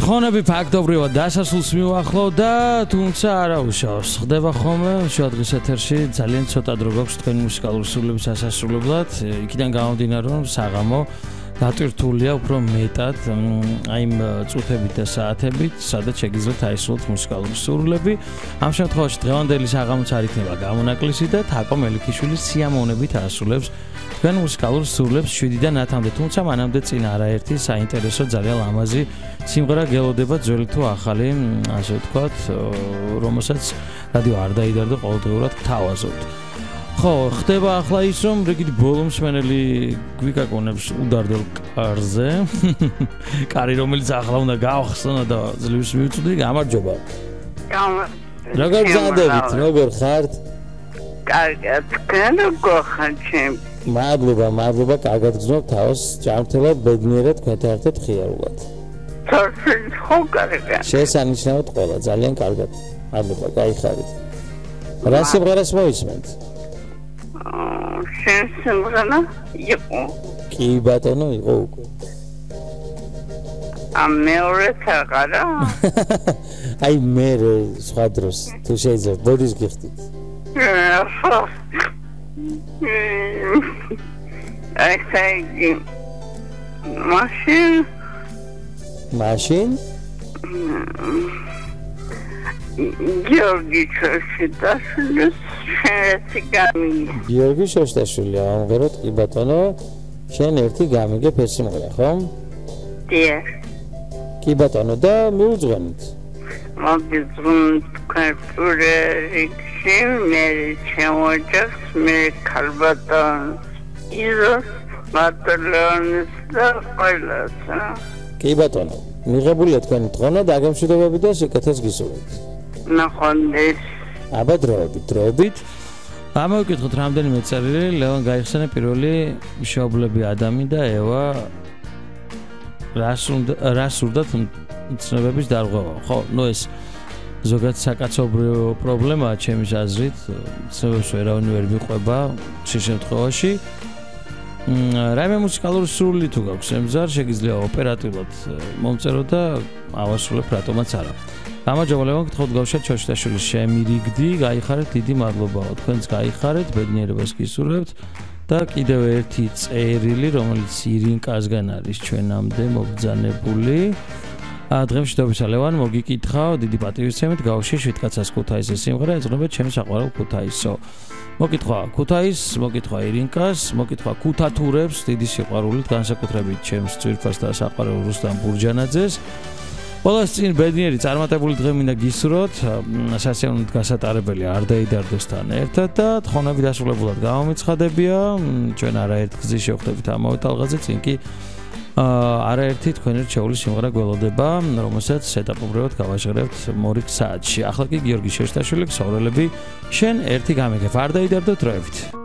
ხონები ფაქტობრივად დასასრულს მივახლოვდა, თუმცა არა უშავს. ხდება ხოლმე შოადღის ეთერში ძალიან ცოტა დრო გვაქვს თქვენი მუსიკალური სრულების დასასრულებლად. იქიდან გამომდინარე, რომ საღამო დატვირთულია უფრო მეტად აი იმ წუთებით და საათებით, სადაც შეგიძლიათ აისრულოთ მუსიკალური სრულები. ამ შემთხვევაში დღევანდელი საღამოც არ იქნება გამონაკლისი და თაკო მელიქიშვილის სიამოვნებით ასრულებს თქვენ მუსიკალურ სრულებს 7-დან 10-მდე, თუმცა მანამდე წინ არაერთი საინტერესო ძალიან ლამაზი სიმღერა გელოდება ძველი თუ ახალი, ასე ვთქვათ, რომელსაც რადიო არ დაიდარდა ყოველდღიურად გთავაზობთ. ხო, ხდება ახლა ის, რომ რიგით ბოლო მსმენელი გვიკაკონებსუდარდელ კარზე. კარი, რომელიც ახლა უნდა გავხსნა და ძლივს მივწვდი, გამარჯობა. როგორ გზადებით, როგორ ხართ? კარგად, როგორ ხართ? მადლობა, კარგად გრძნობ თავს, ჭამთელად, ბედნიერად თქვენთან ერთად ხიარულად. ხო, კარგად. შესანიშნავად ყველა, ძალიან კარგად. მადლობა, გაიხარით. რა სიმღერას მოისმენთ? შენ სიმღერა იყო. კი ბატონო, იყო უკვე. მეორე თაღარა? აი მე სხვა დროს თუ შეიძლება ბოდის გიხდით. I say machine. Georgi Choshdashvili ერთი გამიგე. გიორგი შოშტაშვილი, ამღეროთ კი ბატონო, შენ ერთი გამიგე ფესიმღერა, ხო? დიახ. კი ბატონო და მიუძღვენით. მოგიძღვენით ქართული რიგში, მე შემოჭერს, მე ქალბატონს, იზოს, მატლონის და ყველას. კი ბატონო, მიღებულია თქვენი თხოვნა და აგემშვიდობები და სიკეთეს გისურვებთ. ნახვამდის. აბა დროებით. ამოვიკითხოთ რამდენიმე წერილი, ლევან გაიხსენე პირველი მშობლები ადამი და ევა რას სურდათ ცნობების დარღვევა. ხო, ნუ ეს ზოგადად საკაცობრიო პრობლემაა ჩემის აზრით, ცნობებს ვერავინ ვერ მიყვება შე შემთხვევაში. რაიმე მუსიკალური სრული თუ გაქვს ემზარ, შეგიძლია ოპერატიულად მომწერო და ავასრულებ რატომაც არა. გამარჯობა ლევან, გთხოვთ გავშეთ ჩოშტაშვილის შემირიგდი, გაიხარეთ, დიდი მადლობაო. თქვენც გაიხარეთ, ბედნიერებას გისურვებთ და კიდევ ერთი წერილი, რომელიც ირინკასგან არის ჩვენამდე მობრძანებული. დღემშვიდობისა ლევან, მოგიკითხავ, დიდი პატივისცემით გავშე შვიდკაცას ქუთაისის სიმღერა, ეძღვნება ჩემს საყვარელ ქუთაისო. მოკითხვა ქუთაისს, მოკითხვა ირინკას, მოკითხვა ქუთათურებს, დიდი სიყვარულით, განსაკუთრებით ჩემს ძვირფას და საყვარელ რუსტამ ბურჯანაძეს. ყველას წინ ბედნიერი წარმატებული დღე მინდა გისურვოთ, სასიამოვნო გასატარებელი არ დაიდარდოსთან ერთად და თხოვნები დასრულებულად გამომიცხადებია. ჩვენ არაერთ გზის შევხვდებით ამავე ტალღაზე, წინ კი არაერთი თქვენი რჩეული სიმღერა გველოდება, რომელსაც ეტაპობრივად გავაჟღერებთ მორიგ საათში. ახლა კი გიორგი შოშტაშვილი, ქსოვრელები, შენ ერთი გამიგებ, არ დაიდარდო დროებით.